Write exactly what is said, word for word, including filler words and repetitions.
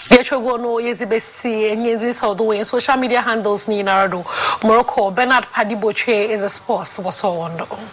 Yechogono Yezibesi and Yezis Southway social media handles Nina Morocco. Bernard Padiboche is a sports was so wonderful.